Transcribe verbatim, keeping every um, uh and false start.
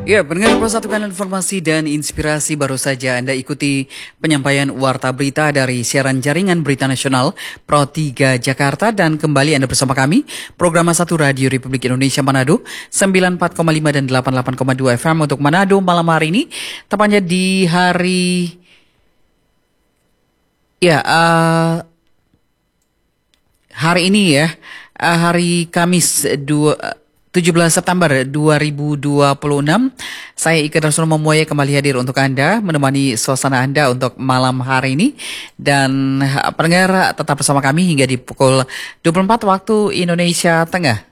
Ya, pendengar persatukan informasi dan inspirasi baru saja Anda ikuti penyampaian warta berita dari siaran jaringan berita nasional Pro tiga Jakarta dan kembali Anda bersama kami, program satu Radio Republik Indonesia Manado, sembilan puluh empat koma lima dan delapan puluh delapan koma dua F M untuk Manado malam hari ini, tepatnya di hari, ya, uh, hari ini ya, uh, hari Kamis dua tujuh belas September dua ribu dua puluh enam. Saya Ika Darsono Momoya kembali hadir untuk Anda, menemani suasana Anda untuk malam hari ini. Dan uh, pendengar tetap bersama kami hingga di pukul dua puluh empat waktu Indonesia Tengah.